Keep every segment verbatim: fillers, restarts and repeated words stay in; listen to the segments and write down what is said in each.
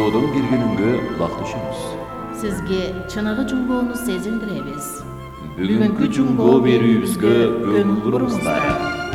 Жунгоодон келгениңге кулак түшөбүз. Сизге чыныгы жунгоону сезилдиребиз. Бүгүнкү жунгоо берүүбүзгө көңүл буруңуздар.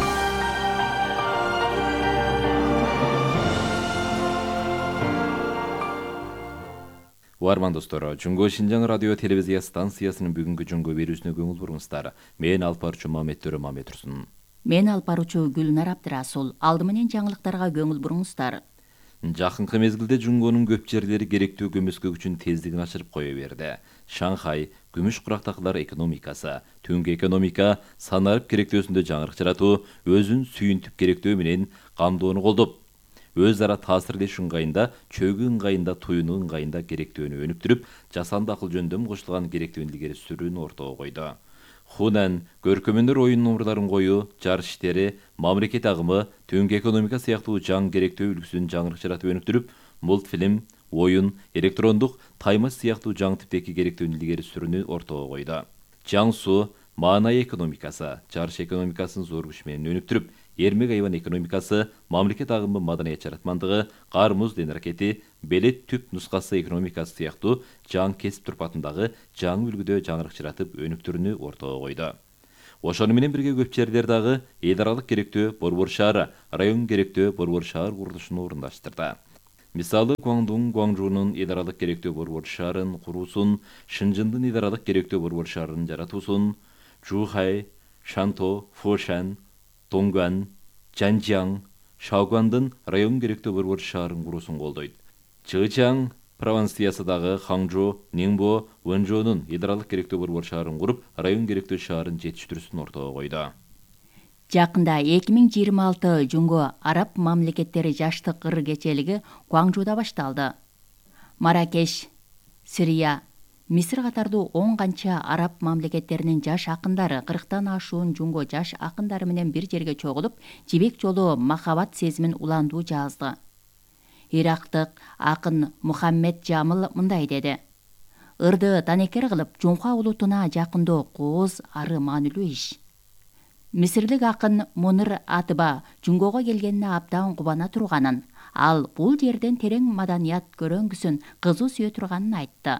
Уарман достор, Жунгоо Шинжаң радио телевизия станциясынын бүгүнкү жунгоо берүүсүнө көңүл буруңуздар. Мен алпарчу Мамет Төрө Мамет Турсун. Мен алпаручу Гүлнар Абдырасул. Алды менен жаңылыктарга көңүл буруңуздар. Жакынкы мезгилде жунгоонун көп жерлери керектүү көмөскө үчүн тездигин ашырып кое берди. Шанхай, күмүш курактакылар экономикасы, түнкү экономика санарып керектөөсүндө жаңырык жаратуу, өзүн сүйүнтүп керектөө менен камдоону колдоп, өз ара таасирлешүү ыңгайында, чөгүү ыңгайында, туюнуу ыңгайында керектөөнү өнүктүрүп, жасанды акыл жөндөм кошулган керектөөнү илгери сүрүүнү ортого койду. Хунан, көркөмөндөр оюн номурларын коюу, жарыш иштери, мамлекет агымы, түнкү экономика сыяктуу жаң керектөө үлгүсүн жаңырык жаратып өнүктүрүп, мультфильм, оюн, электрондук, таймас сыяктуу жаң типтеги керектөөнү илгери сүрүүнү ортого койду. Жаңсу, маанай экономикасы, жарыш экономикасын зор күч менен өнүктүрүп, эрмек айван экономикасы, мамлекет агымы маданият жаратмандыгы, кар муз ден аракети, белет түп нускасы экономикасы сыяктуу жаң кесип турпатындагы жаңы үлгүдө жаңырык жаратып өнүктүрүүнү ортого койду. Ошону менен бирге көп жерлер дагы эл аралык керектөө борбор шаары, район керектөө борбор шаар курулушун орундаштырды. Мисалы, Гуандун, Гуанчжунун эл аралык керектөө борбор шаарын куруусун, Шынжындын эл аралык керектөө борбор шаарын жаратуусун, Чжухай, Шанто, Фошан, Донган, Жанжаң, Шаогуандын район керектөө борбор шаарын куруусун колдойт. Чжэжаң провинциясындагы Ханчжоу, Нинбо, Вэнчжоунун эл аралык керектөө борбор шаарын куруп, район керектөө шаарын жетиштирүүсүн ортого койду. Жакында эки миң жыйырма алты жунгоо араб мамлекеттери жаштык ыр кечелиги Гуанчжоуда башталды. Маракеш, Сирия, Мисир катардуу он канча араб мамлекеттеринин жаш акындары кырктан ашуун жунгоо жаш акындары менен бир жерге чогулуп, жибек жолу махабат сезимин уландуу жазды. Ирактык акын Мухаммед Жамыл мындай деди: Ырды танекер кылып, Жунха улутуна жакындоо кооз ары маанилүү иш. Мисирлик акын Мунир Атыба жунгоого келгенине абдан кубана турганын, ал бул жерден терең маданият көрөңгүсүн кызуу сүйө турганын айтты.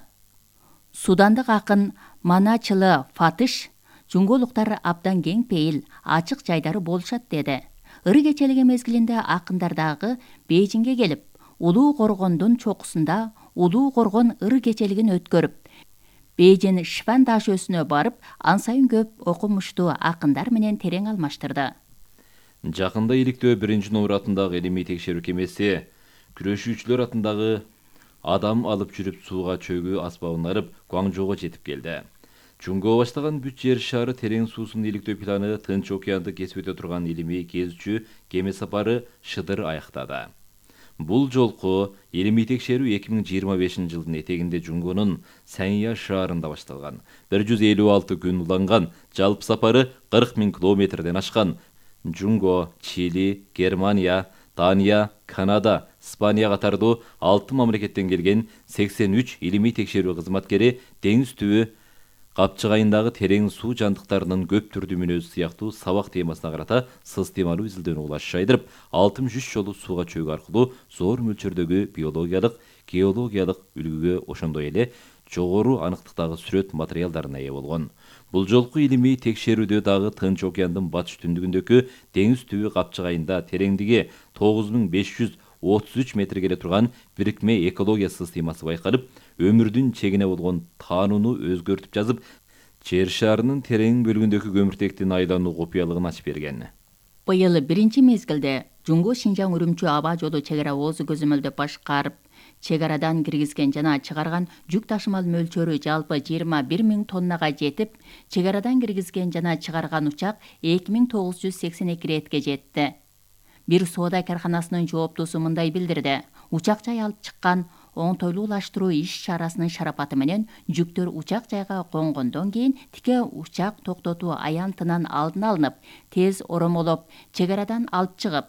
Судандык акын Маначылы Фатыш жунгоолуктар абдан кең пейил, ачык жайдары болушат деди. Ыр кечелиги мезгилинде акындар дагы Бейжиңге келип, Улуу Коргондун чокусунда Улуу Коргон ыр кечелигин өткөрүп, Бейжин Шифан дашөөсүнө барып, ан сайын көп окумуштуу акындар менен терең алмаштырды. Жакында иликтөө биринчи номер атындагы илимий текшерүү кемеси күрөшүүчүлөр атындагы адам алып жүрүп сууга чөгүү аспабын арып Гуанчжоого жетип келди. Жунгоо баштаган бүт жер шары терең суусун иликтөө планы Тынч океанды кесип өтө турган илимий кезүүчү кеме сапары Шыдыр аяктады. Бул жолку илимий текшерүү эки миң жыйырма бешинчи жылдын этегинде Жунгоонун Санья шаарында башталган. бир жүз элүү алты күн уланган, жалпы сапары кырк миң километрден ашкан. Жунгоо, Чили, Германия, Дания, Канада, Испания катардуу алты мамлекеттен келген сексен үч илимий текшерүү кызматкери деңиз түбү капчыгайындагы терең суу жандыктарынын көп түрдүү мүнөзү сыяктуу сабак темасына карата сыстемалуу изилдөөнү улаш жайдырып, алтымыш үч жолу сууга чөгүү аркылуу зор мөлчөрдөгү биологиялык, геологиялык үлгүгө, ошондой эле жогору аныктыктагы сүрөт материалдарына ээ болгон. Бул жолку илимий текшерүүдө дагы Тынч океандын батыш түндүгүндөгү деңиз түбү капчыгайында тереңдиги тогуз миң беш жүз отуз үч метрге келе турган бирикме экология системасы байкалып, өмүрдүн чегине болгон таанууну өзгөртүп жазып, жер шарынын терең бөлүгүндөгү көмүртектин айлануу купуялыгын ачып берген. Быйыл биринчи мезгилде Жунгоо Шинжаң Үрүмчү аба жолу чек ара оозу көзөмөлдөп башкарып, чек арадан киргизген жана чыгарган жүк ташымал мөлчөрү жалпы жыйырма бир миң тоннага жетип, чек арадан киргизген жана чыгарган учак эки миң тогуз жүз сексен эки ретке жетти. Бир соода карканасынын жооптуусу мындай билдирди: учак жай алып чыккан оңтойлуулаштыруу иш чарасынын шарапаты менен жүктөр учак жайга конгондон кийин тике учак токтотуу аянтынан алдын алынып, тез оромолоп, чек арадан алып чыгып,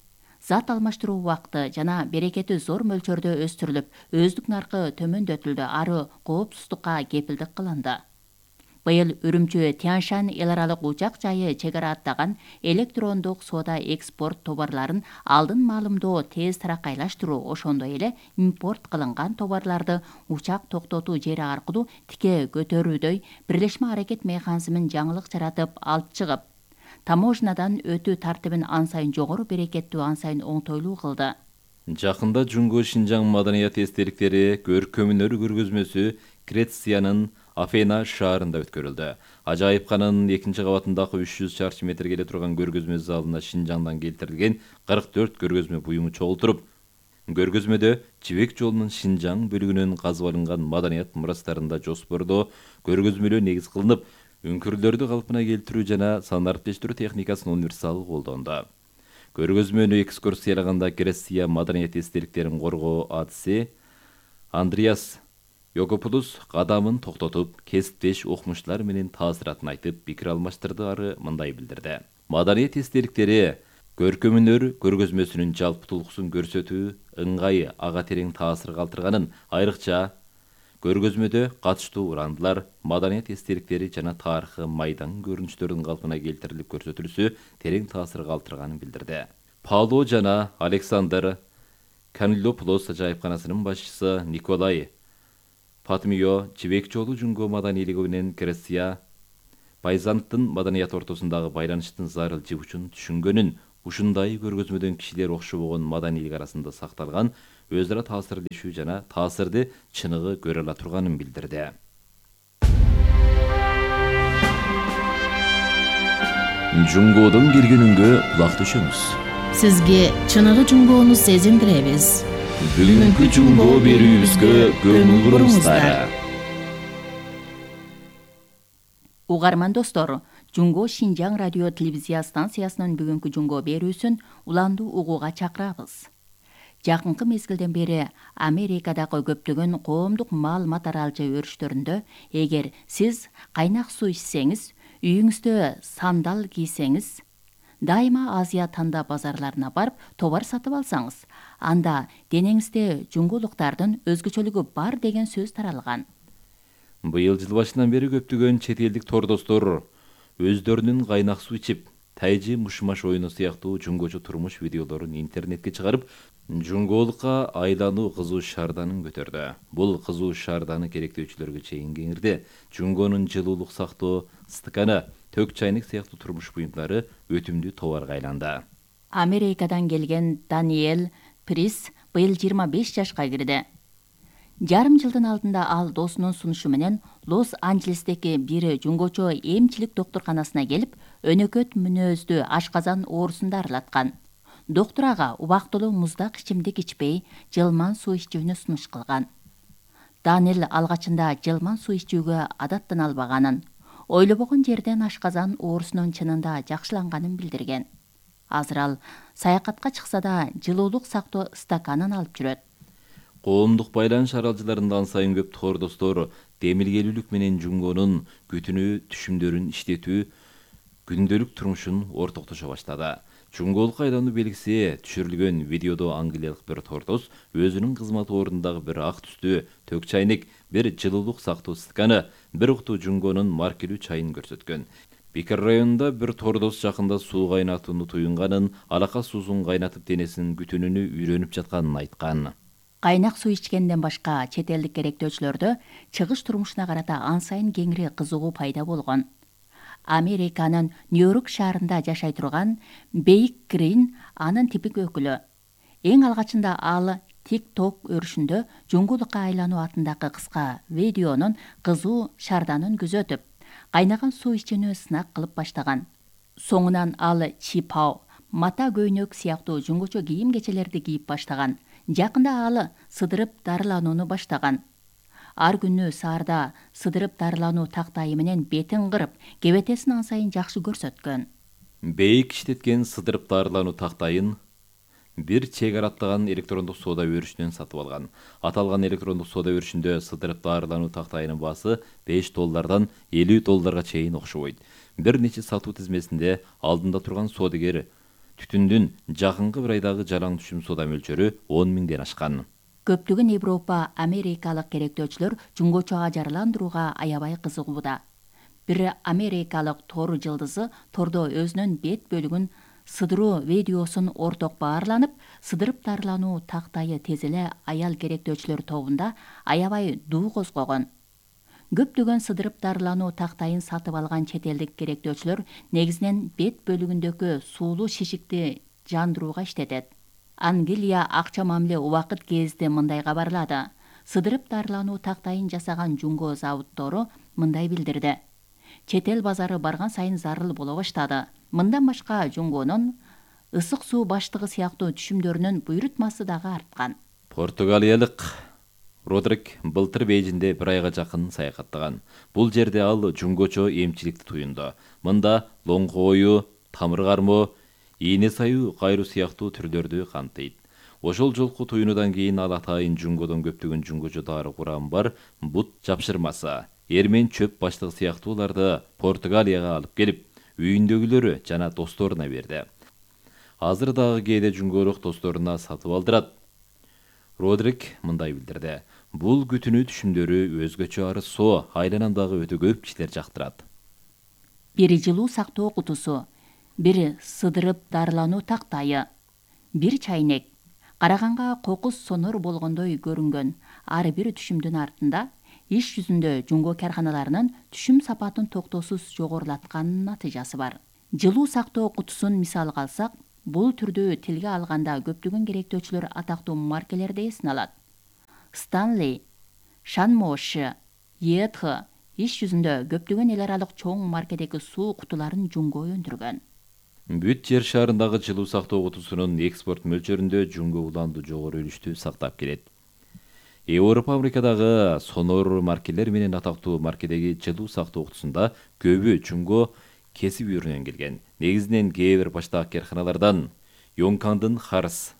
зат алмаштыруу убакыты жана берекети зор мөлчөрдө өстүрүлүп, өздүк наркы төмөндөтүлдү, ары коопсуздукка кепилдик кылынды. Быйыл Үрүмчү Тяньшань эл аралык учак жайы чек ара аттаган электрондук соода экспорт товарларын алдын маалымдоо тез таракайлаштыруу, ошондой эле импорт кылынган товарларды учак токтотуу жери аркылуу тике көтөрүүдөй бирлешме аракет механизмин жаңылык жаратып алып чыгып, таможнядан өтүү тартибин ан сайын жогору берекеттүү, ан сайын оңтойлуу кылды. Жакында Жунго Шинжаң маданият эстеликтери көркөм-өнөр көргөзмөсү Грециянын Афена шаарында өткөрүлдү. Ажайыпкананын экинчи кабатындагы үч жүз чарчы метрге келе турган көргөзмө залына Шинжаңдан келтирилген кырк төрт көргөзмө буюму чогултуруп, көргөзмөдө Жибек жолунун Шинжаң бөлүгүнөн казып алынган маданият мурастарында жоспордо көргөзмөлөө негиз кылынып, үңкүрлөрдү калпына келтирүү жана санариптештирүү техникасын универсал колдонду. Көргөзмөнү экскурсиялаганда Греция маданият эстеликтерин коргоо атысы Андреас Йокопулус кадамын токтотуп, кесиптеш окумуштар менен таасиратын айтып, пикир алмаштырды. Ары мындай билдирди. Маданият эстеликтери көркөм-өнөр көргөзмөсүнүн жалпы тулкусун көрсөтүү ыңгайы ага терең таасир калтырганын, айрыкча көргөзмөдө катыштуу урандылар, маданият эстеликтери жана тарыхы майдан көрүнүштөрдүн калпына келтирилип көрсөтүлүшү терең таасир калтырганын билдирди. Пауло жана Александр Канилополос ажайыпканасынын башчысы Николай Патмио Жибек жолу Жунго маданийлиги менен Греция Байзанттын маданият ортосундагы байланыштын зарыл жибучун түшүнгөнүн, ушундай көргөзмөдөн кишилер окшобогон маданийлик арасында сакталган өз ара таасирлешүү жана таасирди чыныгы көрө ала турганын билдирди. Жунгодон келгенүнгө кулак түшөңүз. Сизге чыныгы жунгоону сезиндиребиз. Бүгүнкү Жунго берүүбүзгө көңүл буруңуздар. Угарман достор, Жунго Шинжаң радио телевизия станциясынын бүгүнкү Жунго берүүсүн уланду угууга чакырабыз. Жакынкы мезгилден бери Америкадагы көптөгөн коомдук маалымат аралжы өрүштөрүндө эгер сиз кайнак суу ичсеңиз, үйүңүздө сандал кийсеңиз, дайыма Азия танда базарларына барып товар сатып алсаңыз, анда денеңизде жунгулуктардын өзгөчөлүгү бар деген сөз таралган. Быйыл жыл башынан бери көптөгөн чет элдик тордостор өздөрүнүн кайнак суу ичип, тайжы мушмаш оюну сыяктуу жунгочу турмуш видеолорун интернетке чыгарып, жунголукка айлануу кызуу шаарданын көтөрдү. Бул кызуу шаарданы керектөөчүлөргө чейин кеңирди. Жунгонун жылуулук сактоо стаканы, төк чайнек сыяктуу турмуш буюмдары өтүмдүү товарга айланды. Америкадан келген Даниэль Прис быйыл жыйырма беш жашка кирди. Жарым жылдын алдында ал досунун сунушу менен Лос-Анджелестеги бир жунгочо эмчилик доктурканасына келип, өнөкөт мүнөздүү ашказан оорусун дарылаткан. Доктор ага убактылуу муздак ичимдик ичпей, жылман суу ичүүнү сунуш кылган. Даниэль алгачында жылман суу ичүүгө адаттана албаганын, ойлобогон жерден ашказан оорусунун чынында жакшыланганын билдирген. Азыр ал саякатка чыкса да жылуулук сактоо стаканын алып жүрөт. Коомдук байланыш аралжыларында сайын көп тордостор демилгелүүлүк менен жунгонун күтүнүү түшүмдөрүн иштетүү күндөлүк турмушун ортоктошо баштады. Жунголукка айлануу белгиси түшүрүлгөн видеодо англиялык бир тордос өзүнүн кызмат ордундагы бир ак түстүү төк чайнек, бир жылуулук сактоо стаканы, бир уктуу жунгонун маркелүү чайын көрсөткөн. Бекер районунда бир тордос жакында суу кайнатууну туюнганын, алака суусун кайнатып денесинин күтүнүнү үйрөнүп жатканын айткан. Кайнак суу ичкенден башка чет элдик керектөөчүлөрдө чыгыш турмушуна карата ан сайын кеңири кызыгуу пайда болгон. Американын Нью-Йорк шаарында жашай турган Бейк Грин анын типик өкүлү. Эң алгачында ал TikTok өрүшүндө жунгулукка айлануу атындагы кыска видеонун кызуу шаарданын күзөтүп, кайнаган суу ичүүнү сынак кылып баштаган. Соңунан ал чипау, мата көйнөк сыяктуу жунгучу кийим кечелерди кийип баштаган. Жакында ал сыдырып дарыланууну баштаган. Ар күнү саарда сыдырып дарылануу тактайы менен бетин кырып, кебетесин ан сайын жакшы көрсөткөн. Бейк иштеткен сыдырып дарылануу тактайын бир чек ара аттаган электрондук соода өрүшүнөн сатып алган. Аталган электрондук соода өрүшүндө сыдырып дарылануу тактайынын баасы беш доллардан элүү долларга чейин окшобойт. Бир нече сатуу тизмесинде алдында турган соодагер түтүндүн жакынкы бир айдагы жалаң түшүм соода мөлчөрү он миңден ашкан. Көптөгөн Европа, Америкалык керектөөчүлөр жунгочу ажарландырууга аябай кызыгууда. Бир америкалык тор жылдызы тордо өзүнүн бет бөлүгүн сыдыруу видеосун орток баарланып, сыдырып дарылануу тактайы тез эле аял керектөөчүлөр тобунда аябай дуу козгогон. Көптөгөн сыдырып дарылануу тактайын сатып алган чет элдик керектөөчүлөр негизинен бет бөлүгүндөгү суулуу шишикти жандырууга иштетет. Англия акча мамиле убакыт гезити мындай кабарлады. Сыдырып дарылануу тактайын жасаган жумго заводдору мындай билдирди. Чет эл базары барган сайын зарыл боло баштады. Мындан башка жумгонун ысык суу баштыгы сыяктуу түшүмдөрүнүн буйрутмасы дагы арткан. Португалиялык Родрик былтыр Бейжинде бир айга жакын саякаттаган. Бул жерде ал жумгочо эмчиликти туюнду. Мында лоңку ою, тамыр кармоо, ийне саюу кайруу сыяктуу түрлөрдү камтыйт. Ошол жолку туюнудан кийин ал атайын жумгодон көптөгөн жумгочо дары курамы бар бут жапшырмасы, эрмен чөп баштыгы сыяктууларды Португалияга алып келип, үйүндөгүлөрү жана досторуна берди. Азыр дагы кээде жумголук досторуна сатып алдырат. Родрик мындай билдирди. Бул күтүнүү түшүмдөрү өзгөчө арыз соо, айланам дагы өтө көп кишилер жактырат. Бир жылуу сактоо кутусу, бир сыдырып дарылануу тактайы, бир чайнек, караганга кокус сонор болгондой көрүнгөн ар бир түшүмдүн артында иш жүзүндө жумго карканаларынын түшүм сапатын токтоосуз жогорулатканын натыйжасы бар. Жылуу сактоо кутусун мисалга алсак, бул түрдү тилге алганда көптөгөн керектөөчүлөр атактуу маркелерди эсине алат. Stanley, Shanmoshi, и ти иш жүзүндө көптөгөн эл аралык чоң маркедеги суу кутуларын жумго өндүргөн. Бүт жер шарындагы жылуу сактоо кутусунун экспорт мөлчөрүндө жумго уланду жогору үлүштү сактап келет. Европа Америкадагы сонор маркелер менен атактуу маркедеги жылуу сактоо кутусунда көбү жумго кесип үйрөнөн келген. Негизинен кээ бир баштаак карканалардан Yongkangдын Харс,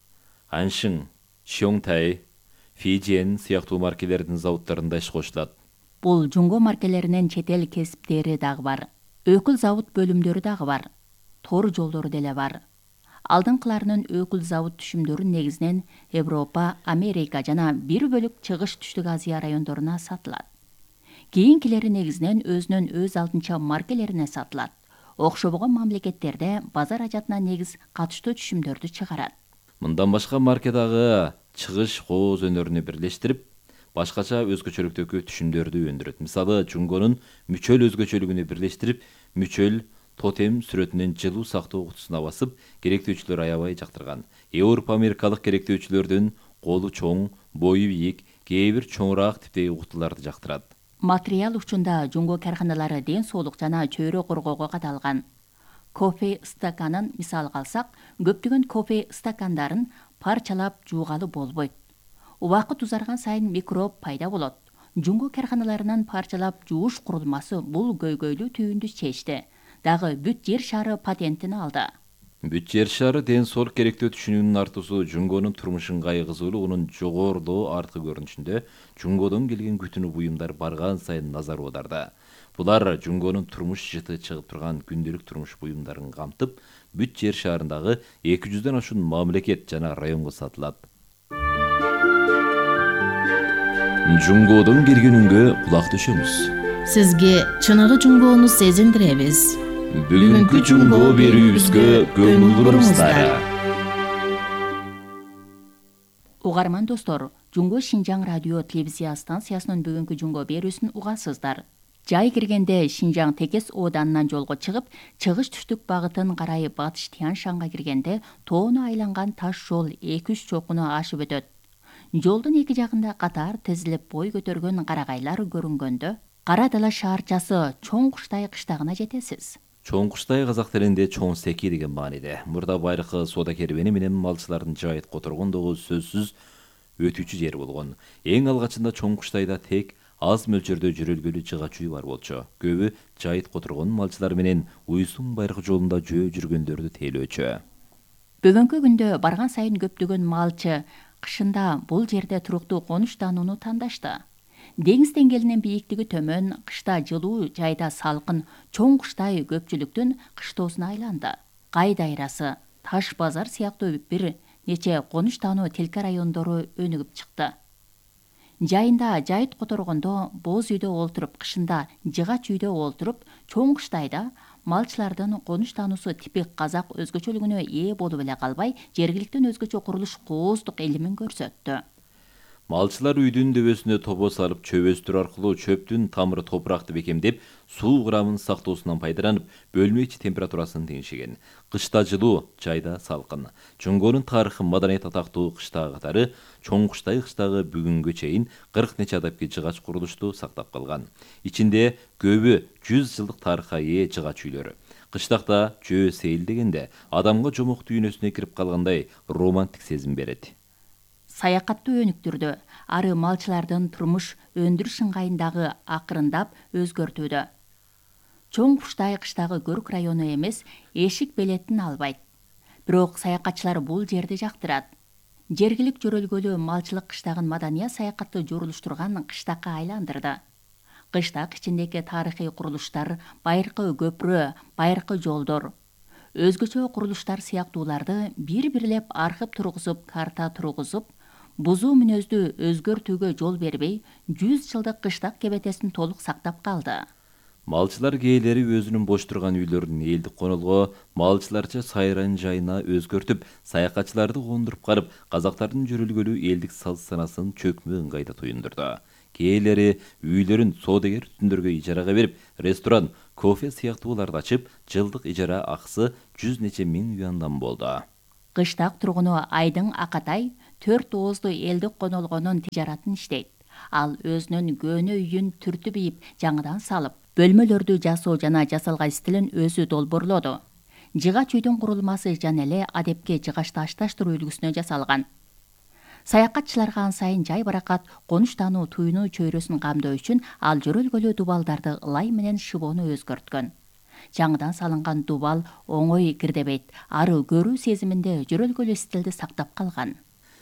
Аншин, Шоңтай, Фижен сыяктуу маркелердин заводдорунда иш кошулат. Бул жумго маркелеринин чет эл кесиптери дагы бар. Өкүл завод бөлүмдөрү дагы бар. Тор жолдору деле бар. Алдыңкыларынын өкүл завод түшүмдөрү негизинен Европа, Америка жана бир бөлүк чыгыш түштүк Азия райондоруна сатылат. Кийинкилери негизинен өзүнүн өз алдынча маркелерине сатылат. Окшобогон мамлекеттерде базар ажатына негиз катыштуу түшүмдөрдү чыгарат. Мындан башка марке дагы чыгыш кооз өнөрүнү бирлештирип, башкача өзгөчөлүктөгү түшүмдөрдү өндүрөт. Мисалы, жумгонун мүчөл өзгөчөлүгүнү бирлештирип, мүчөл тотем сүрөтүнүн жылуу сактоо кутусуна басып, керектөөчүлөр аябай жактырган. Европа Америкалык керектөөчүлөрдүн колу чоң, бою бийик, кээ бир чоңураак типтеги кутуларды жактырат. Материал учунда жумго карканалары ден соолук жана чөйрө коргоого катталган. Кофе стаканын мисалга алсак, көптөгөн кофе стакандарын парчалап жуугалы болбойт. Убакыт узарган сайын микроб пайда болот. Жумго карканаларынын парчалап жууш курулмасы бул көйгөйлүү түйүндү чечти. Дагы бүт жер шары патентин алды. Бүт жер шары ден соолук керектөө түшүнүүнүн артуусу жумгонун турмушун кайгызуулугунун жогорулоо арткы көрүнүшүндө жумгодон келген күтүнүү буюмдар барган сайын назар оодарда. Булар жумгонун турмуш жыты чыгып турган күндүлүк турмуш буюмдарын камтып, бүт жер шарындагы эки жүздөн ашуун мамлекет жана районго сатылат. Жумгодон келген үнгө кулак түшөмүз. Сизге чыныгы жумгоону сезиндиребиз. Бүгүнкү жумго берүүбүзгө көңүл буруңуздар. Угарман достор, Жумго Шинжаң радио телевизия станциясынын бүгүнкү жумго берүүсүн угасыздар. Жай киргенде Шинжаң Текес ооданынан жолго чыгып, чыгыш түштүк багытын карай батыш Тянь-Шанга киргенде тоону айланган таш жол эки үч чокуну ашып өтөт. Жолдун эки жагында катар тизилип бой көтөргөн карагайлар көрүнгөндө, Кара Дала шаарчасы Чоң Куштай кыштагына жетесиз. Чоң Куштай казак тилинде чоң секи деген мааниде. Мурда байыркы соода кербени менен малчылардын жайыт которгондогу сөзсүз өтүүчү жер болгон. Эң алгачында Чоң Куштайда тек аз мөлчөрдө жүрөлгөлү жыга чүй бар болчу. Көбү жайыт которгон малчылар менен Уйсун байыркы жолунда жөө жүргөндөрдү тейлөөчү. Бүгүнкү күндө барган сайын көптөгөн малчы кышында бул жерде туруктуу конуштанууну тандашты. Деңиз деңгээлинин бийиктиги төмөн, кышта жылуу, жайда салкын Чоң Куштай көпчүлүктүн кыштоосуна айланды. Кай дайрасы, Таш базар сыяктуу бир нече конуштануу тилке райондору өнүгүп чыкты. Жайында жайыт которгондо боз үйдө олтуруп, кышында жыгач үйдө олтуруп, чоң кыштайда малчылардын конуш таануусу типик казак өзгөчөлүгүнө ээ болуп эле калбай, жергиликтен өзгөчө курулуш кооздук илимин көрсөттү. Малчылар үйдүн дөбөсүнө тобо салып, чөп өстүрүү аркылуу чөптүн тамыры топуракты бекемдеп, суу курамын сактоосунан пайдаланып, бөлмө ичи температурасын теңшеген. Кышта жылуу, жайда салкын. Жунгонун тарыхы маданият атактуу кыштагы катары Чоң Куштай кыштагы бүгүнгө чейин кырк нече адапки жыгач курулушту сактап калган. Ичинде көбү жүз жылдык тарыхка ээ жыгач үйлөрү. Кыштакта жөө сейилдегенде адамга жомок дүйнөсүнө кирип калгандай романтик сезим берет. Саякаттуу өнүктүрдү. Ары малчылардын турмуш өндүрүш ыңгайындагы акырындап өзгөртүүдө. Чоң Куштай кыштагы көрк району эмес, эшик белетин албайт. Бирок саякатчылар бул жерди жактырат. Жергилик жөрөлгөлүү малчылык кыштагын маданият саякатты жорулуштурган кыштакка айландырды. Кыштак ичиндеги тарыхый курулуштар, байыркы көпүрө, байыркы жолдор, өзгөчө курулуштар сыяктууларды бир-бирлеп архып тургузуп, карта тургузуп, бузуу мүнөздү өзгөртүүгө жол бербей, жүз жылдык кыштак кебетесин толук сактап калды. Малчылар кээлери өзүнүн бош турган үйлөрүн элдик конолго малчыларча сайран жайына өзгөртүп, саякатчыларды кондуруп карып, казактардын жөрөлгөлүү элдик салт санасын чөкмө ыңгайда туюндурду. Кээлери үйлөрүн соодагер түтүндөргө ижарага берип, ресторан, кофе сыяктууларды ачып, жылдык ижара акысы жүз нече миң юандан болду. Кыштак тургуну Айдың Акатай төрт ооздуу элдик конолгонун тижаратын иштейт. Ал өзүнүн көнө үйүн түртүп ийип, жаңыдан салып, бөлмөлөрдү жасоо жана жасалган стилин өзү долбоорлоду. Жыгач үйдүн курулмасы жана эле адепке жыгач ташташтыруу үлгүсүнө жасалган. Саякатчыларга ан сайын жай баракат, конуш таануу туюну чөйрөсүн камдоо үчүн ал жөрөлгөлүү дубалдарды ылай менен шыбоону өзгөрткөн. Жаңыдан салынган дубал оңой кирдебейт, ары көрүү сезиминде жөрөлгөлүү стилди сактап калган.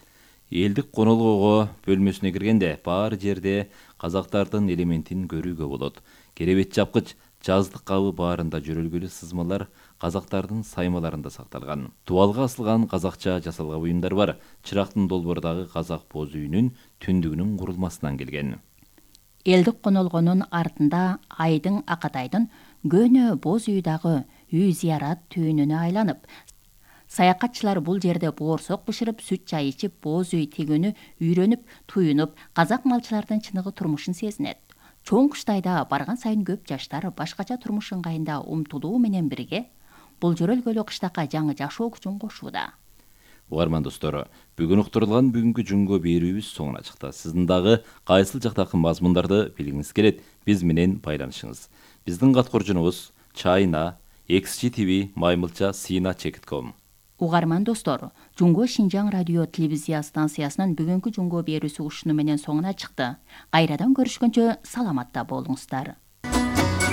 Элдик конолгого бөлмөсүнө киргенде баары жерде казактардын элементин көрүүгө болот. Керебет жапкыч, жаздык кабы баарында жөрөлгөлүү сызмалар казактардын саймаларында сакталган. Дубалга асылган казакча жасалган буюмдар бар. Чырактын долбоордагы казак боз үйүнүн түндүгүнүн курулмасынан келген. Элдик конолгонун артында Айдың Акатайдын көнө боз үй дагы үй зыярат түйүнүнө айланып, саякатчылар бул жерде боорсок бышырып, сүт чай ичип, боз үй тигүүнү үйрөнүп, туюнуп, казак малчылардын чыныгы турмушун сезинет. Чоң Куштайда барган сайын көп жаштар башкача турмуш ыңгайында умтулуу менен бирге бул жөрөлгөлүү кыштакка жаңы жашоо күчүн кошууда. Угарман достор, бүгүн уктурулган бүгүнкү жунго берүүбүз соңуна чыкты. Сиздин дагы кайсыл жактагы мазмундарды билгиңиз келет, биз менен байланышыңыз. Биздин каткоржунубуз Чайна, экс джи ти ви, маймылча сина чекит ком. Угарман достор, Жунго Шинжаң радио телевизия станциясынын бүгүнкү жунго берүүсү ушуну менен соңуна чыкты. Кайрадан көрүшкөнчө саламатта болуңуздар.